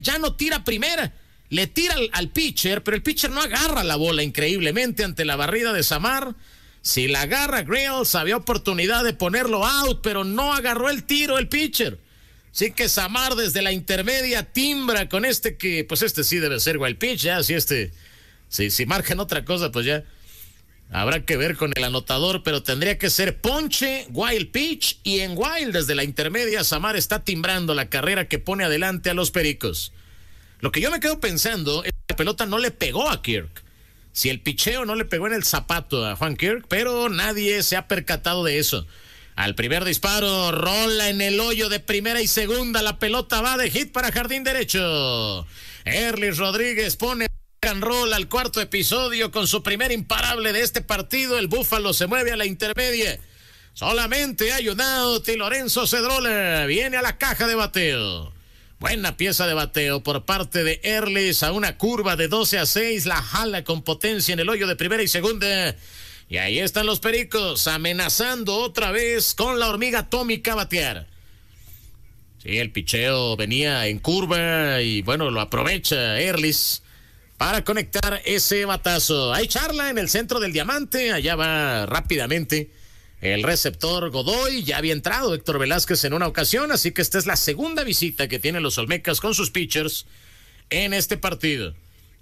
ya no tira primera. Le tira al pitcher, pero el pitcher no agarra la bola increíblemente ante la barrida de Samar. Si la agarra Grills, había oportunidad de ponerlo out, pero no agarró el tiro el pitcher. Así que Samar desde la intermedia timbra con que, pues sí debe ser wild pitch, ya, si marcan otra cosa, pues ya habrá que ver con el anotador, pero tendría que ser ponche, wild pitch, y en wild desde la intermedia Samar está timbrando la carrera que pone adelante a los Pericos. Lo que yo me quedo pensando es que la pelota no le pegó a Kirk. Si el picheo no le pegó en el zapato a Juan Kirk, pero nadie se ha percatado de eso. Al primer disparo, rola en el hoyo de primera y segunda. La pelota va de hit para jardín derecho. Erlis Rodríguez pone and roll al cuarto episodio con su primer imparable de este partido. El Búfalo se mueve a la intermedia. Solamente hay un out y Lorenzo Cedrola viene a la caja de bateo. Buena pieza de bateo por parte de Erlis a una curva de 12-6. La jala con potencia en el hoyo de primera y segunda. Y ahí están los Pericos amenazando otra vez con la hormiga atómica a batear. Sí, el picheo venía en curva y bueno, lo aprovecha Erlis para conectar ese batazo. Hay charla en el centro del diamante. Allá va rápidamente el receptor Godoy. Ya había entrado Héctor Velázquez en una ocasión, así que esta es la segunda visita que tienen los Olmecas con sus pitchers en este partido.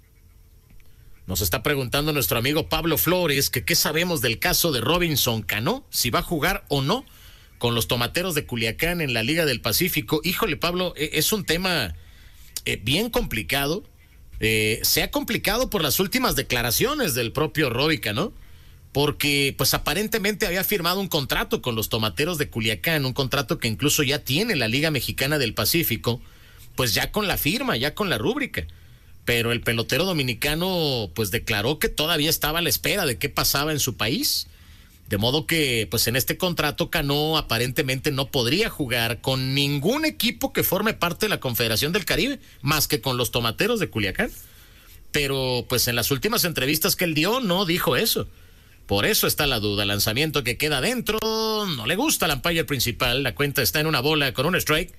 Nos está preguntando nuestro amigo Pablo Flores que qué sabemos del caso de Robinson Cano, si va a jugar o no con los Tomateros de Culiacán en la Liga del Pacífico. Híjole, Pablo, es un tema bien complicado. Se ha complicado por las últimas declaraciones del propio Robbie Cano, porque pues aparentemente había firmado un contrato con los Tomateros de Culiacán, un contrato que incluso ya tiene la Liga Mexicana del Pacífico, pues ya con la firma, ya con la rúbrica. Pero el pelotero dominicano pues declaró que todavía estaba a la espera de qué pasaba en su país. De modo que pues en este contrato Cano aparentemente no podría jugar con ningún equipo que forme parte de la Confederación del Caribe, más que con los Tomateros de Culiacán. Pero pues en las últimas entrevistas que él dio no dijo eso. Por eso está la duda. Lanzamiento que queda dentro. No le gusta al umpire principal. La cuenta está en una bola con un strike.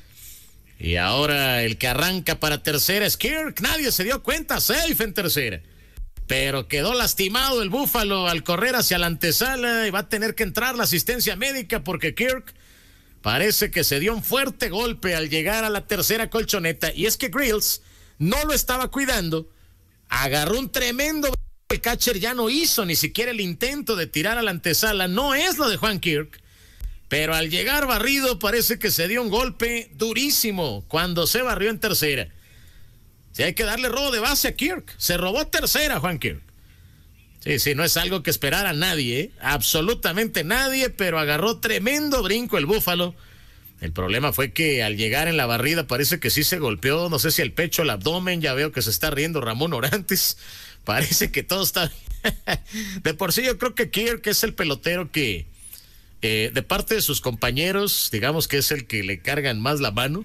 Y ahora el que arranca para tercera es Kirk. Nadie se dio cuenta. Safe en tercera. Pero quedó lastimado el Búfalo al correr hacia la antesala. Y va a tener que entrar la asistencia médica porque Kirk parece que se dio un fuerte golpe al llegar a la tercera colchoneta. Y es que Grills no lo estaba cuidando. Agarró un tremendo... El catcher ya no hizo ni siquiera el intento de tirar a la antesala. No es lo de Juan Kirk. Pero al llegar barrido parece que se dio un golpe durísimo cuando se barrió en tercera. Sí, hay que darle robo de base a Kirk. Se robó tercera Juan Kirk. Sí, no es algo que esperara nadie, absolutamente nadie, pero agarró tremendo brinco el Búfalo. El problema fue que al llegar en la barrida parece que sí se golpeó, no sé si el pecho, el abdomen. Ya veo que se está riendo Ramón Orantes. Parece que todo está... De por sí yo creo que Kirk es el pelotero que, de parte de sus compañeros, digamos que es el que le cargan más la mano.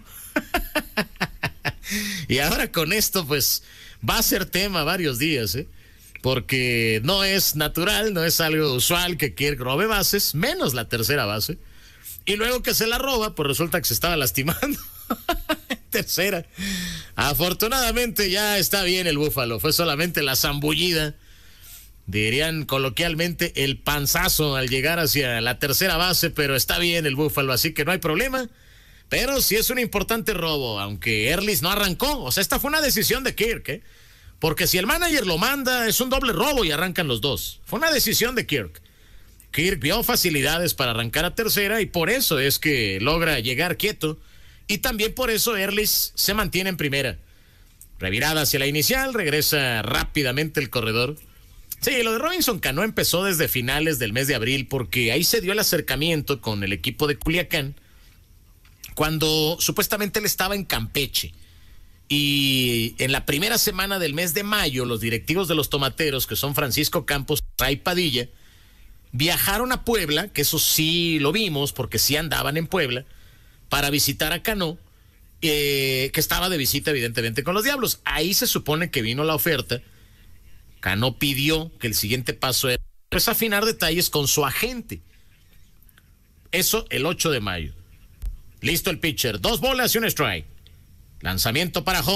Y ahora con esto, pues, va a ser tema varios días, porque no es natural, no es algo usual que Kirk robe bases, menos la tercera base. Y luego que se la roba, pues resulta que se estaba lastimando. Tercera. Afortunadamente ya está bien el Búfalo. Fue solamente la zambullida. Dirían coloquialmente el panzazo al llegar hacia la tercera base, pero está bien el Búfalo, así que no hay problema. Pero sí es un importante robo, aunque Erlis no arrancó. O sea, esta fue una decisión de Kirk, porque si el manager lo manda, es un doble robo y arrancan los dos. Fue una decisión de Kirk. Kirk vio facilidades para arrancar a tercera y por eso es que logra llegar quieto. Y también por eso Erlis se mantiene en primera. Revirada hacia la inicial, regresa rápidamente el corredor. Sí, lo de Robinson Cano empezó desde finales del mes de abril porque ahí se dio el acercamiento con el equipo de Culiacán cuando supuestamente él estaba en Campeche. Y en la primera semana del mes de mayo, los directivos de los Tomateros, que son Francisco Campos y Ray Padilla, viajaron a Puebla, que eso sí lo vimos porque sí andaban en Puebla, para visitar a Cano, que estaba de visita evidentemente con los Diablos. Ahí se supone que vino la oferta. Cano pidió que el siguiente paso era pues afinar detalles con su agente. Eso el 8 de mayo. Listo el pitcher, 2 bolas y un strike. Lanzamiento para home.